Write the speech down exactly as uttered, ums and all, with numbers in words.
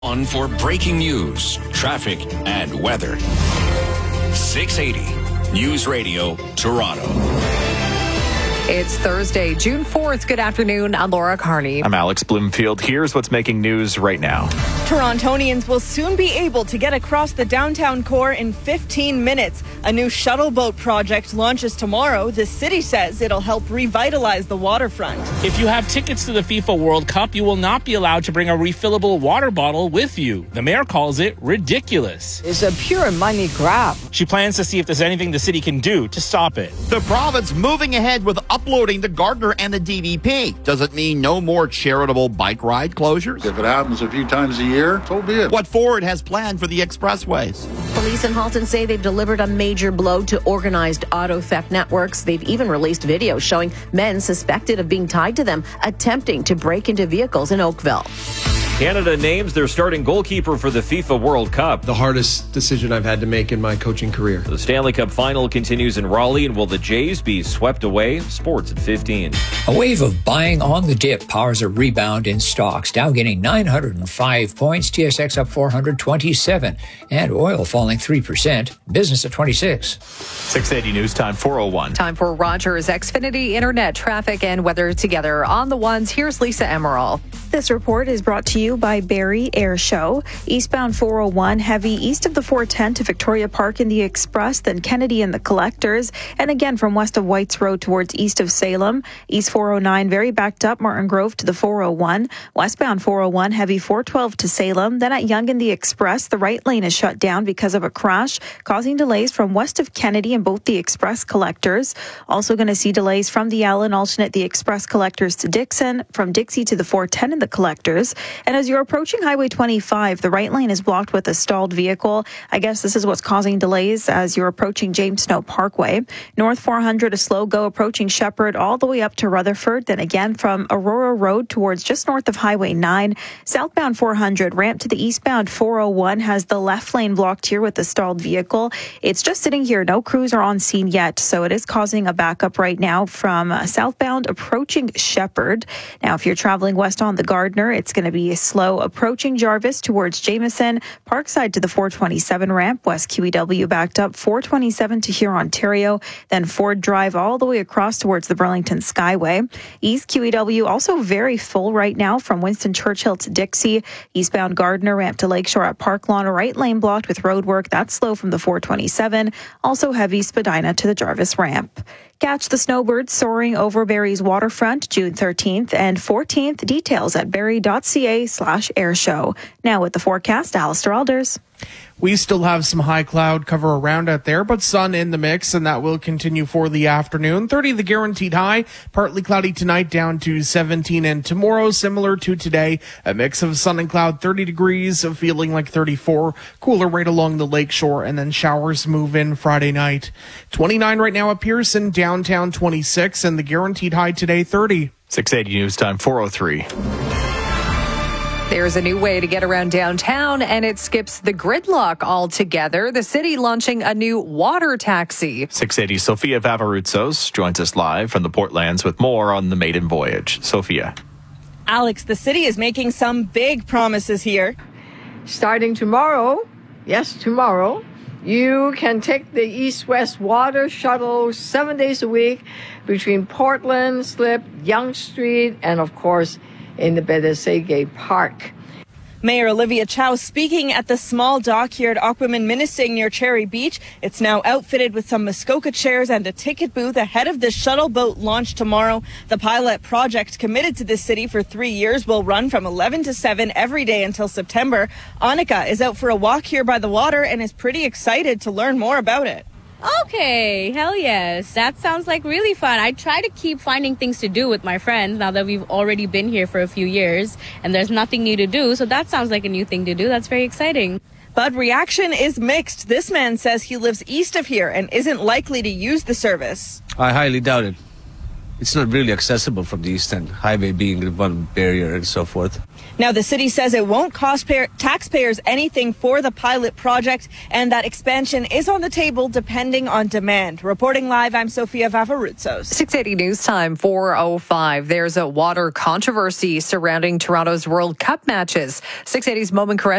On for breaking news, traffic, and weather. six eighty News Radio, Toronto. It's Thursday, June fourth. Good afternoon. I'm Laura Carney. I'm Alex Bloomfield. Here's what's making news right now. Torontonians will soon be able to get across the downtown core in fifteen minutes. A new shuttle boat project launches tomorrow. The city says it'll help revitalize the waterfront. If you have tickets to the FIFA World Cup, you will not be allowed to bring a refillable water bottle with you. The mayor calls it ridiculous. It's a pure money grab. She plans to see if there's anything the city can do to stop it. The province moving ahead with uploading the Gardiner and the D V P. Does it mean no more charitable bike ride closures? If it happens a few times a year, so be it. What Ford has planned for the expressways. Police in Halton say they've delivered a major blow to organized auto theft networks. They've even released videos showing men suspected of being tied to them attempting to break into vehicles in Oakville. Canada names their starting goalkeeper for the FIFA World Cup. The hardest decision I've had to make in my coaching career. The Stanley Cup final continues in Raleigh, and will the Jays be swept away? Sports at fifteen. A wave of buying on the dip powers a rebound in stocks. Dow getting nine hundred five points, T S X up four hundred twenty-seven, and oil falling three percent. Business at twenty-six. six eighty News Time, four oh one. Time for Rogers Xfinity Internet traffic and weather together on the ones. Here's Lisa Emerald. This report is brought to you by Barrie Air Show. Eastbound four oh one heavy east of the four ten to Victoria Park in the Express, then Kennedy and the Collectors, and again from west of Whites Road towards east of Salem. East four oh nine very backed up Martin Grove to the four oh one. Westbound four oh one heavy four twelve to Salem. Then at Yonge and the Express, the right lane is shut down because of a crash, causing delays from west of Kennedy and both the Express Collectors. Also going to see delays from the Allen alternate the Express Collectors to Dixon, from Dixie to the four ten and the Collectors. And as you're approaching Highway twenty-five, the right lane is blocked with a stalled vehicle. I guess this is what's causing delays as you're approaching James Snow Parkway. North four hundred, a slow go approaching Shepherd all the way up to Rutherford. Then again from Aurora Road towards just north of Highway nine. Southbound four hundred, ramp to the eastbound four oh one has the left lane blocked here with a stalled vehicle. It's just sitting here. No crews are on scene yet, so it is causing a backup right now from uh, southbound approaching Shepherd. Now, if you're traveling west on the Gardiner, it's going to be slow approaching Jarvis towards Jameson, Parkside to the four twenty-seven ramp, West Q E W backed up four twenty-seven to here, Ontario, then Ford Drive all the way across towards the Burlington Skyway. East Q E W also very full right now from Winston Churchill to Dixie. Eastbound Gardiner ramp to Lakeshore at Park Lawn, right lane blocked with road work. That's slow from the four twenty-seven. Also heavy Spadina to the Jarvis ramp. Catch the snowbirds soaring over Barrie's waterfront June thirteenth and fourteenth. Details at barrie.ca slash airshow. Now with the forecast, Alistair Alders. We still have some high cloud cover around out there, but sun in the mix, and that will continue for the afternoon. thirty the guaranteed high, partly cloudy tonight down to seventeen, and tomorrow similar to today, a mix of sun and cloud, thirty degrees, feeling like thirty-four, cooler right along the lakeshore, and then showers move in Friday night. twenty-nine right now at Pearson, downtown twenty-six, and the guaranteed high today thirty. six eighty News Time, four oh three. There's a new way to get around downtown, and it skips the gridlock altogether. The city launching a new water taxi. six eighty Sophia Vavarutsos joins us live from the Portlands with more on the maiden voyage. Sophia. Alex, the city is making some big promises here. Starting tomorrow, yes, tomorrow, you can take the East-West Water Shuttle seven days a week between Portland, Slip, Yonge Street, and of course, in the Bedesegue Park. Mayor Olivia Chow speaking at the small dock here at Aquaman Minising near Cherry Beach. It's now outfitted with some Muskoka chairs and a ticket booth ahead of the shuttle boat launch tomorrow. The pilot project, committed to this city for three years, will run from eleven to seven every day until September. Annika is out for a walk here by the water and is pretty excited to learn more about it. Okay, hell yes. That sounds like really fun. I try to keep finding things to do with my friends now that we've already been here for a few years and there's nothing new to do. So that sounds like a new thing to do. That's very exciting. But reaction is mixed. This man says he lives east of here and isn't likely to use the service. I highly doubt it. It's not really accessible from the east end, highway being one barrier and so forth. Now, the city says it won't cost pay- taxpayers anything for the pilot project, and that expansion is on the table depending on demand. Reporting live, I'm Sophia Vavaruzos. six eighty News Time, four oh five. There's a water controversy surrounding Toronto's World Cup matches. six eighty's Moment Koresh